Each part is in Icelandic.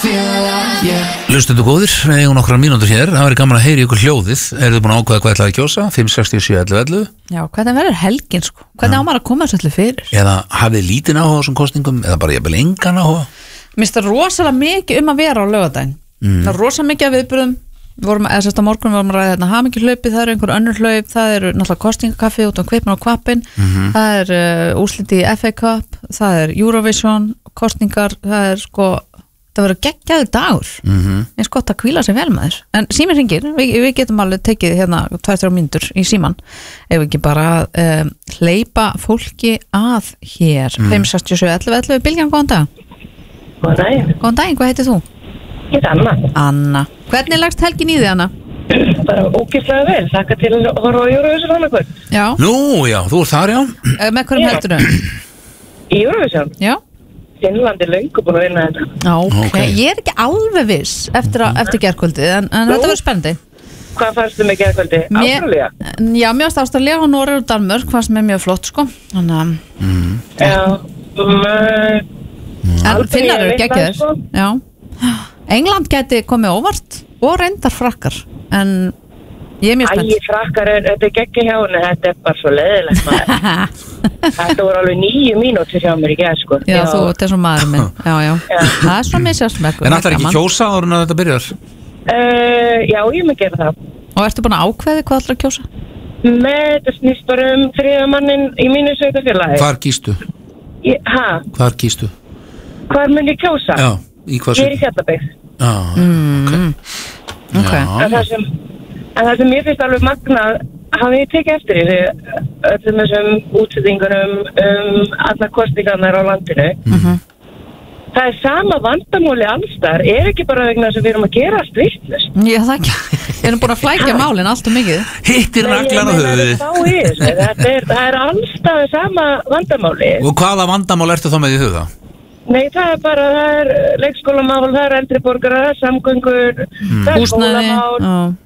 Hlustendur góðir, við eigum nokkrar mínútur hér. Það verður gaman að heyra ykkur hljóðið. Eru þið búin að ákveða hvað ætlaði að kjósa? 56711. Já, hvernig verður helgin sko? Hvernig á maður að koma þessu allir fyrir? Eða hafið lítinn áhuga á þessum kosningum? Eða bara jafnvel engan áhuga? Mér finnst það rosalega mikið að vera á laugardaginn. Það er rosalega mikið af viðburðum. Á morgun vorum að ræða hérna hamingjuhlaupið, það eru einhver önnur hlaup, það eru náttúrulega kostingakaffi út á Kaupmann og Hvappinn, það er úrslit í FA Cup, það er Eurovision, kostingar, það er sko, það verður geggjaður dagur. Eins gott að hvíla sig vel með þér. En síminn hringir, við getum alveg tekið hérna 2-3 mínútur í símann, ef við ekki bara hleypa fólki að hér. 56711, Bylgjan, góðan dag. Góðan daginn. Góðan daginn, hvað heitir þú? Ég heit Anna. Anna. Hvernig lagst helgin í þig, Anna? Bara ógeðslega vel, þakka til að horfa á Eurovision annað kvöld. Já. Nú, já, þú ert þar, já. Með hverjum heldurðu? Í Eurovision? Já. Finnland er löngu búin að vinna þetta. Ok. Ég er ekki alveg viss eftir gærkvöldið, en þetta verður spennandi. Hvað fannst þú með gærkvöldi? Ástralía? Já, mér fannst Ástralía og Noregur og Danmörk, fannst mér mjög flott, sko. Þannig að... En Finnar eru geggjaðir. Já. England gæti komið óvart og reyndar frakkar, en ég er mjög spennt. Æ, frakkar, þetta er geggja hjá henni, þetta er bara svo leiðilegt maður. Þetta voru alveg 9 mínútur hjá mér í gær, sko. Já, þú ert eins og maður minn. Já. Það er svo misjast með eitthvað. En ætlar ekki kjósa áður en að þetta byrjar? Já, ég mun gera það. Og ertu búin að ákveði hvað ætlar að kjósa? Þetta snýst bara þriðamannin í mínu sveitafélagi. Hvar kýstu? Hvar kýstu? Hvar mun ég kjósa? Já, í hvað ég er í Fjallabyggð. Ok. En það sem ég finnst alveg magnað, hafði ég tekið eftir því öllum þessum útsetningunum allar kostingarnar á landinu. Það er sama vandamóli allstar, er ekki bara vegna þess að við erum að gera allt vitlaust. Já, það ekki. Við erum búin að flækja málin allt og mikið. Hittir naglan á höfuðið. Það er allstað sama vandamáli. Og hvaða vandamál ertu þá með í huga? Nei, það er bara, það er leikskólamál, það er eldri borgara, það er samgöngur, það er skólamál,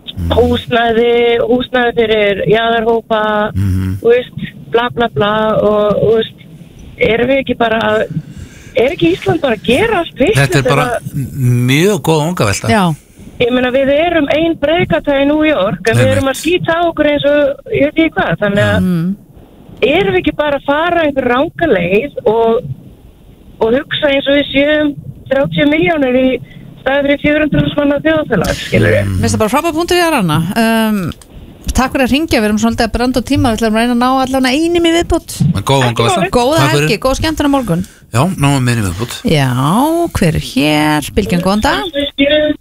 húsnæði fyrir jaðarhópa, þú veist, bla bla bla og, þú veist, erum við ekki bara, er ekki Ísland bara að gera allt vitt? Þetta er bara mjög góð ungavelta. Já. Ég meina, við erum ein breykata í New York, en við erum að skýta á okkur eins og, ég veit ekki hvað, þannig að, erum við ekki bara að fara einhver ranga leið og hugsa eins og við séum 30 milljónir í staði fyrir 400.000 manna þjóðfélag, skilur við. Mér finnst það bara frábært punktur í Anna. Takk fyrir að hringja, við erum svolítið að branda á tíma, við ætlum að reyna að ná allavega einum í viðbót. Góða helgi, góða skemmtun á morgun. Já, náum meira í viðbót. Já, hver er hér? Bylgjan, góðan dag.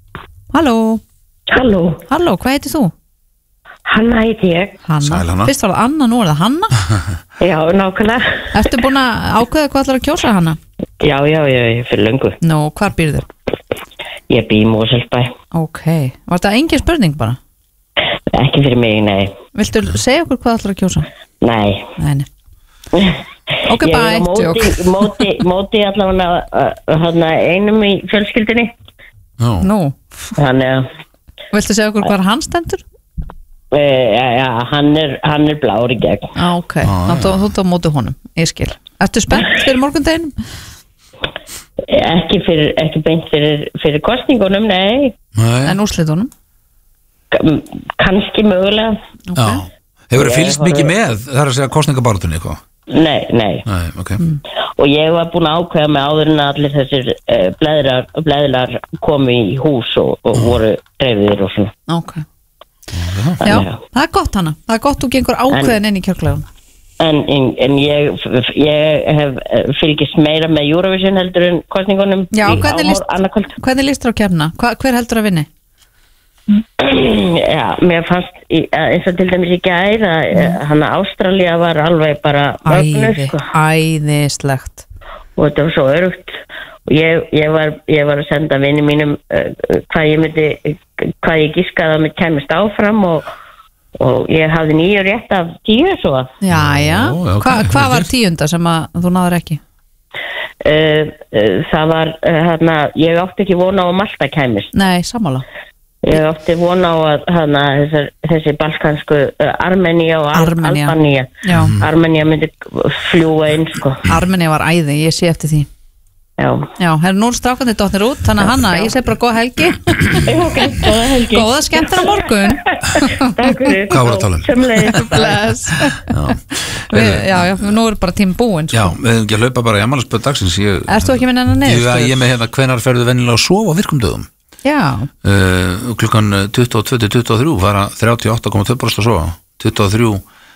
Halló, hvað heitir þú? Hanna heiti ég. Hanna. Fyrst var það Anna, nú er það Hanna. Já, nákvæmlega. Ertu búin að ákveða hvað ætlar að kjósa, Hanna? Já, fyrir löngu. Nú, hvar býrðu þér? Ég bý í Mosfellsbæ. Ok, var það engin spurning bara? Ekki fyrir mig, nei. Viltu segja okkur hvað ætlar að kjósa? Nei. Ok, bye. Móti allavega einum í fjölskyldinni. Nú. Þannig að... Viltu segja okkur hvað hann stendur? Já, hann er blár í gegn. Ok, þú tóð móti honum, ég skil. Ertu spennt fyrir morgundeginum? Ekki beint fyrir kosningunum, nei. En úrslitunum? Kannski mögulega. Já. Hefur þið fylgst mikið með þar að segja kosningabartunni eitthvað? Nei, ok. Og ég var búin að ákveða mig áður en allir þessir blæðlar komu í hús og voru dreifðir og svona. Ok. Já, það er gott, Hanna. Það er gott þú gengur ákveðin inn í kjörklegun. En ég hef fylgist meira með Eurovision heldur en kosningunum. Já, hvernig líst þér á keppnina? Hver heldur að vinni? Já, mér fannst eins og til dæmis í gær að Ástralía var alveg bara æðislegt og þetta var svo örugt og ég var að senda vini mínum hvað ég giskaði að mér kæmist áfram og ég hafði 9 rétt af 10 svo. Já. Hvað var 10. sem að þú náður ekki? Það var ég átti ekki vona á að Malta kæmist. Nei, sammála. Ég átti vona á að þessi balkansku Armenia og Albanía. Armenia myndi fljúa inn, sko. Armenia var æði, ég sé eftir því. Já, nú strákandi dottir út, þannig að Hanna, ég segi bara góða helgi. Ok, góða helgi. Góða skemmtun á morgun. Takk fyrir. Hvað voru að tala um? Sömuleiðis. Bless. Já, nú er bara tím búin. Já, við hefum ekki að hlaupa bara í afmælisbörn dagsins. Erst þú ekki með nennan niður? Ég með hérna, hvenær ferðu venjulega að sofa á virkumdögum? Já. Klukkan 22-23 fara 38,2% að sofa, 23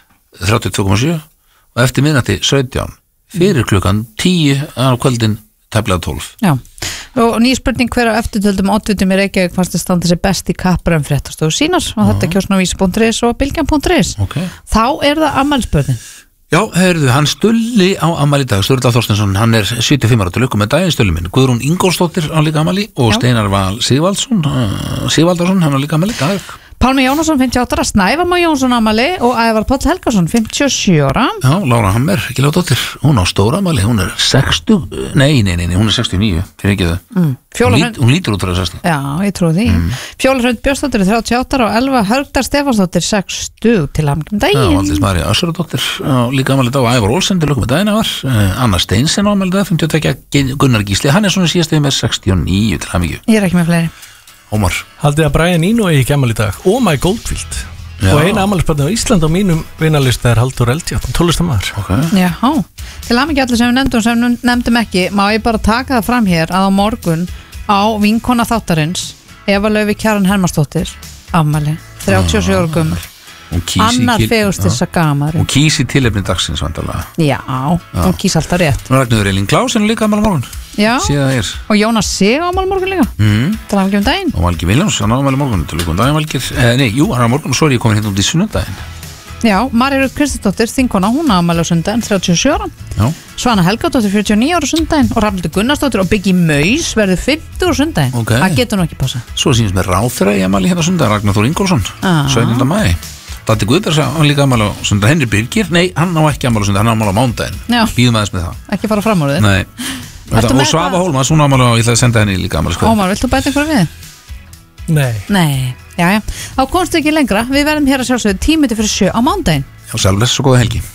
32,7 og eftir miðnætti 17, fyrir klukkan 10 á kvöldin tæplega 12. Já, og ný spurning hver á eftirtöldum oddvitum í Reykjavík fannst að standa sér best í kappræðum fréttastofu sínar og þetta kjósn á vísi.is og bylgjan.is. Þá er það afmælisbörnin. Já, heyrðu, hann Stulli á afmæli í dag, Sturla Þorsteinsson, hann er 75 ára til lukku með daginn, Stulli minn. Guðrún Ingólfsdóttir á líka afmæli og Steinar Val Sigvaldarsson, hann á líka afmæli í dag. Pálmi Jónasson 58 ára, Snævar Má Jónsson afmæli og Ævar Páll Helgason 57 ára. Já, Lára Hammer, Gilvadóttir, hún á stóra afmæli, hún er 60, nei, hún er 69, fyrir ekki það. Hún lítur út frá 60. Já, ég trúi því. Fjóla Hrund Björnsdóttir 38 ára og Elva Hörgdar Stefánsdóttir 60 til hamingju með daginn. Já, Valdís María Össuradóttir á líka afmæli í dag og Ævar Olsen til lukku með daginn var. Anna Steinsen á afmæli í dag 52, Gunnar Gísli, hann er svona síðastegi með 69 til hamingju. Ég er ekki með fleiri. Ómar. Haldið að Brian Eno eigi ekki afmæli í dag og Mike Oldfield. Og eina afmælisbarn á Ísland á mínum vinalista er Halldór Eldjárn, tónlistarmaður. Já, til hamingju allir sem við nefndum ekki, má ég bara taka það fram hér að á morgun á vinkona þáttarins Eva Laufey Kjaran Hermannsdóttir afmæli, 37 ára gömul. Annar fegustir sagamari. Hún kýs í tilefni dagsins vandalega. Já, hún kýs alltaf rétt. Ragnhildur Elín Klásen líka afmæli á morgun. Já, og Jónas Sig afmæli á morgun líka. Það er afmæli daginn. Og Valgi Viljáns, hann afmæli á morgun til lukku daginn Valgir. Nei, jú, hann á morgun og svo er ég komin hérna út í sunnudaginn. Já, Marja Rut Kristjánsdóttir, þingkona, hún afmæli á sunnudaginn 37 ára. Já. Svana Helgadóttir 49 ára sunnudaginn og Rafnhildur Gunnarsdóttir og Biggi Maus verður 50 ára sunnudaginn. Það getur nú ekki passa. Svo sínst með ráðherra í afmæli hérna sunnudaginn, Ragnar Þór Ingólfsson, 17. maí. Datti Guðbergs á líka afmæli á sunnudag. Henry Birgir, nei, hann á ekki afmæli á sunnudag, hann á afmæli á mánudaginn. Bíðum aðeins með það. Ekki fara fram úr þið. Nei. Og Svava Hólmas, hún á afmæli á, ég ætla að senda henni líka afmæli. Ómar, vilt þú bæta einhverju við? Nei. Já. Þá komstu ekki lengra. Við verðum hér að sjálfsögðu 10 fyrir 7 á mánudaginn. Já, sjálflega svo góða helgi.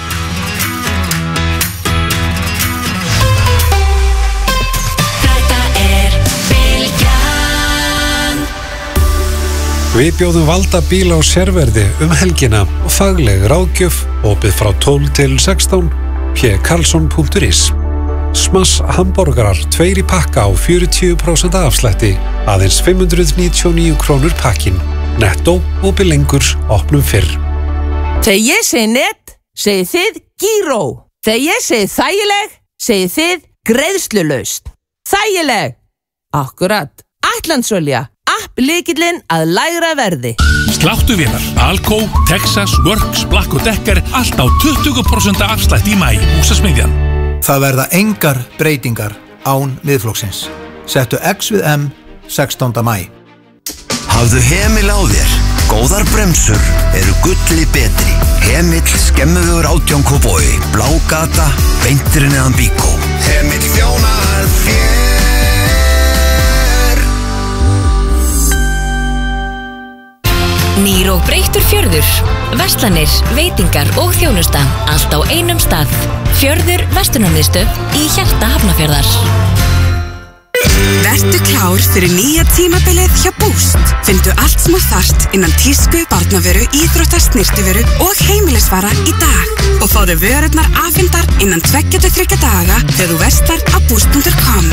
Við bjóðum Valda bíla á sérverði helgina og fagleg ráðgjöf opið frá 12 til 16 pkarlsson.is. Smass hamborgarar 2 í pakka á 40% afslætti, aðeins 599 krónur pakkin. Netto opið lengur, opnum fyrr. Þegar ég segi net, segið þið Gíró. Þegar ég segi þægileg, segið þið greiðslulaust. Þægileg. Akkurat. Ætlandsolja. App-lykillinn að lægra verði. Sláttuvélar, Alco, Texas, Works, Black & Decker, allt á 20% afslætt í maí, Húsasmiðjan. Það verða engar breytingar án Miðflokksins. Settu X við M 16. maí. Hafðu Hemil á þér. Góðar bremsur eru gulli betri. Hemil, Skemmuvegur 18 Kópavogi, Blágata, beinturinn eðan Bíkó. Hemil þjónar þér. Nýr og breyttur fjörður, verslanir, veitingar og þjónusta, allt á einum stað. Fjörður verslunarmiðstöð í hjarta Hafnarfjarðar. Vertu klár fyrir nýja tímabilið hjá Boost. Findu allt sem þú þarft innan tísku, barnavöru, íþrótta, snyrtivöru og heimilisvara í dag. Og fáðu vörurnar afhentar innan 2-3 daga þegar þú verslar á boost.com.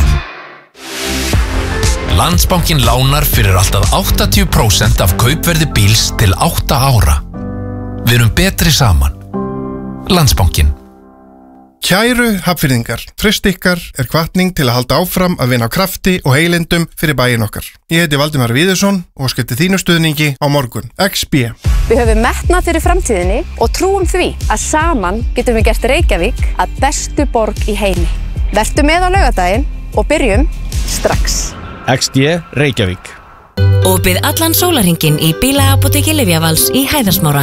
Landsbankinn lánar fyrir alltaf 80% af kaupverði bíls til 8 ára. Við erum betri saman. Landsbankinn. Kæru hafnfirðingar, traust ykkar er hvatning til að halda áfram að vinna á krafti og heilindum fyrir bæinn okkar. Ég heiti Valdimar Víðursson og skipti þínu stuðningi á morgun. XB. Við höfum metnað fyrir framtíðinni og trúum því að saman getum við gert Reykjavík að bestu borg í heimi. Vertu með á laugardaginn og byrjum strax. XD Reykjavík. Opið allan sólarhringinn í bílaapóteki Lyfjavals í Hæðarsmára.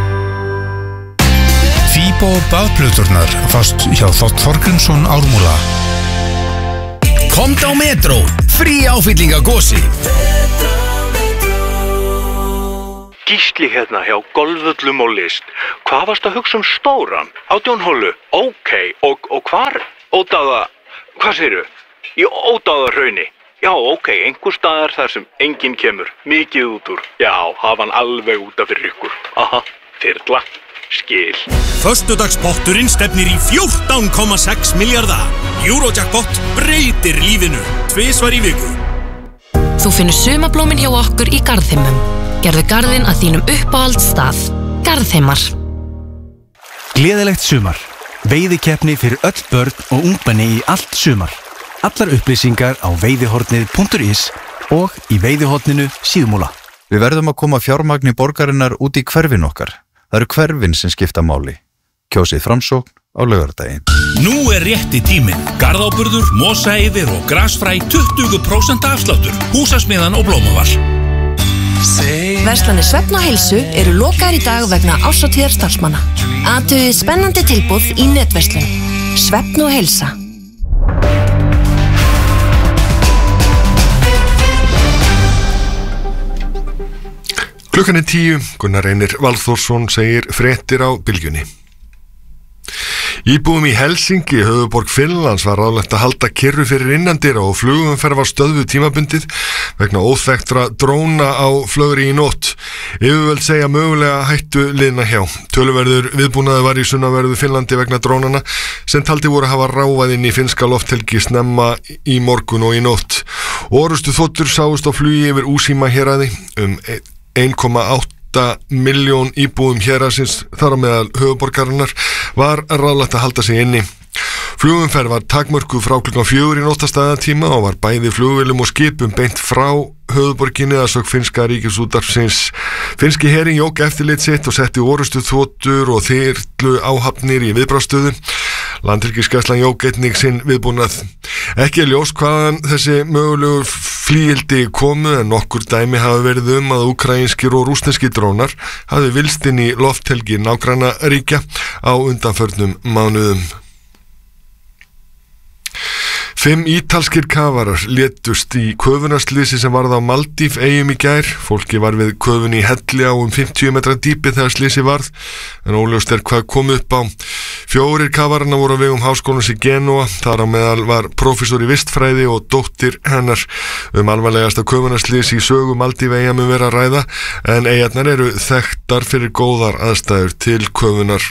Fíbo baðplöturnar fast hjá Þótt Þorgrímsson Ármúla. Komdu á Metro, frí áfylling af gosi. Gísli hérna hjá Golfvöllum og List. Hvað varst að hugsa stóran? 18 holu? Ok, og hvar? Ótaða, Hvað segirðu? Í Ódáðahrauni. Já, ok, einhver staðar þar sem enginn kemur. Mikið út úr. Já, hafa hann alveg út af fyrir ykkur. Aha, þyrla. Skil. Föstudagspotturinn stefnir í 14,6 milljarða. Eurojackpot breytir lífinu. 2 í viku. Þú finnur sumablómin hjá okkur í Garðheimum. Gerðu garðinn að þínum uppáhaldsstað. Garðheimar. Gleðilegt sumar. Veiðikeppni fyrir öll börn og ungmenni í allt sumar. Allar upplýsingar á veiðihornið.is og í veiðihorninu Síðumúla. Við verðum að koma fjármagni borgarinnar út í hverfin okkar. Það eru hverfin sem skipta máli. Kjósið Framsókn á laugardaginn. Nú rétti tíminn. Garðáburður, mosaeyðir og grasfræ 20% afsláttur. Húsasmiðan og Blómaval. Verslanir Svefn og Heilsu eru lokaðar í dag vegna árshátíðar starfsmanna. Athugið spennandi tilboð í netverslun. Svefn og Heilsa. Klukkan 10, Gunnar Reynir Valþórsson segir fréttir á Bylgjunni. Íbúum í Helsingi, höfuðborg Finnlands, var ráðlegt að halda kyrru fyrir innandyra og flugumferð var stöðvuð tímabundið vegna óþekktra dróna á flugri í nótt. Yfirvöld segja mögulega hættu liðna hjá. Töluverður viðbúnaði var í sunnanverðu Finnlandi vegna drónana sem taldi voru að hafa ráfað inn í finnska lofthelgi snemma í morgun og í nótt. Orustu þotur sáust á flugi yfir Úsíma héraði 1,8 milljón íbúum héraðsins, þar á meðal höfuðborgarinnar, var ráðlagt að halda sig inni. Flugumferð var takmörkuð frá klukkan 4 í nóttastæðatíma og var bæði flugvélum og skipum beint frá höfuðborginni að sögn finnska ríkisútvarpsins. Finnski herinn jók eftirlit sitt og setti orustu þotur og þyrlu áhafnir í viðbragðsstöðu. Landhelgisgæslan jók einnig sinn viðbúnað. Ekki ljós hvaðan þessi mögulegu flygildi komu en nokkur dæmi hafi verið að úkraínskir og rússneskir drónar hafi vilst inn í lofthelgi nágrannaríkja á undanförnum mánuðum. 5 ítalskir kafarar létust í köfunarslysi sem varð á Maldív eyjum í gær. Fólki var við köfun í helli á 50 metra dýpi þegar slysi varð, en óljóst hvað kom upp á. 4 kafararna voru á vegum háskólans í Genúa, þar á meðal var prófessor í vistfræði og dóttir hennar. Alvarlegasta köfunarslys í sögu Maldív eyja mun vera að ræða, en eyjarnar eru þekktar fyrir góðar aðstæður til köfunar.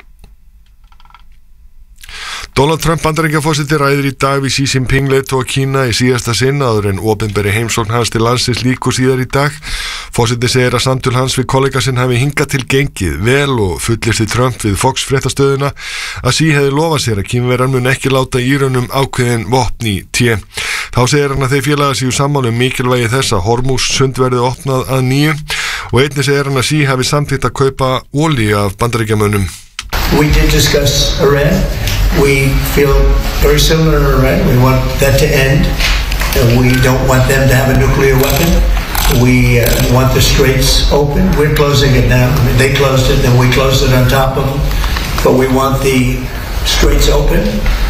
Donald Trump Bandaríkjaforseti ræðir í dag við Xi Jinping leiðtoga Kína í síðasta sinn áður en opinberi heimsókn hans til landsins lýkur síðar í dag. Forseti segir að samtöl hans við kollega sinn hafi hingað til gengið vel og fullyrti Trump við Fox fréttastöðuna að Xi hefði lofað sér að Kínverjar mun ekki láta Írönum ákveðin vopn í té. Þá segir hann að þeir félagar séu sammála mikilvægi þess að Hormúzsund verði opnað að nýju og einnig segir hann að Xi hafi samþykkt að kaupa olíu af Bandaríkjamönnum. We did discuss Iran. We feel very similar to Iran. We want that to end. We don't want them to have a nuclear weapon. We want the straits open. We're closing it now. They closed it, then we closed it on top of them. But we want the straits open.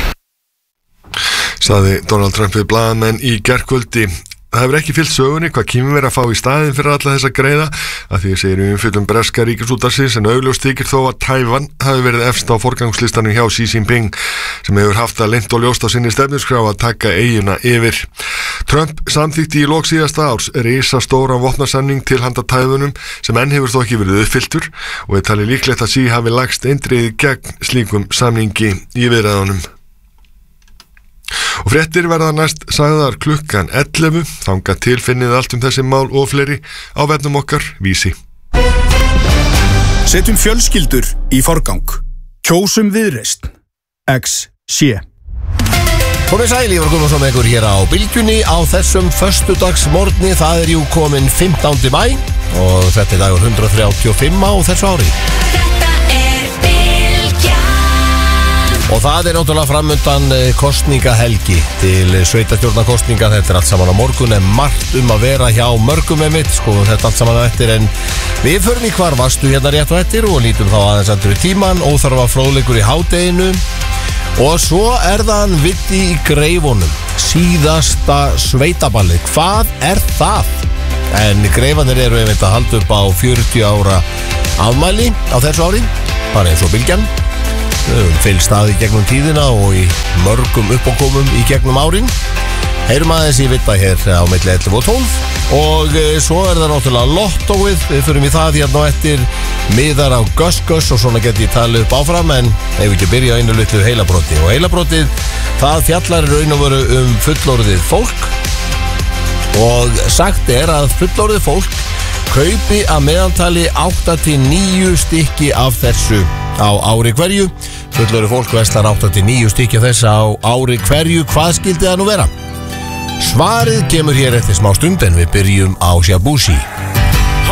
Sagði Donald Trump við blaðamenn í gærkvöldi. Það hefur ekki fyllt sögunni hvað Kínverjar að fá í staðinn fyrir alla þessa greiða að því segir umfjöllun breska ríkisútvarpsins en augljóst þykir þó að Tævan hafi verið efst á forgangslistanum hjá Xi Jinping sem hefur haft það leynt og ljóst á sinni stefnuskrá að taka eyjuna yfir. Trump samþykkti í lok síðasta árs risastóran vopnasamning til handa Tævanum sem enn hefur þó ekki verið uppfylltur og er talið líklegt að Xi hafi lagst eindregið gegn slíkum samningi í viðræðunum. Og fréttir verða næst sagðar klukkan 11, þangað til finnið allt þessi mál og fleiri á vefnum okkar Vísi. Setjum fjölskyldur í forgang. Kjósum Viðreisn. XC. Komið sæl, ég var að koma svo með ykkur hér á Bylgjunni á þessum föstudagsmorgni. Það er jú komin 15. maí og þetta er dagur 135 á þessu ári. Og það er náttúrulega framundan kostningahelgi til sveitarstjórnarkostninga. Þetta er allt saman á morgun en margt að vera hjá mörgum mitt, skoðum þetta allt saman á eftir en við förum í hvar varstu hérna rétt á eftir og lítum þá aðeins endur í tíman, óþarfa fróðleikur í hádeginu og svo er það Vitti í Greifunum, síðasta sveitaballið. Hvað er það? En Greifanir eru einmitt að halda upp á 40 ára afmæli á þessu ári, bara eins og Bylgjan. fylgst að í gegnum tíðina og í mörgum uppákomum í gegnum árin. Heyrum aðeins í vita hér á milli 11 og 12 og svo það náttúrulega lottóið, við förum í það hérna á eftir miðar á Gus og svona get ég talið upp áfram en ef við ekki byrja á einu litlu heilabroti og heilabrotið það fjallar raun og veru fullorðið fólk og sagt að fullorðið fólk kaupi að meðantali 8-9 stykki af þessu á ári hverju. Fullorðið fólk verslar 8-9 stykki af þessu á ári hverju. Hvað skildi það nú vera? Svarið kemur hér eftir smá stund en við byrjum á Shabushi.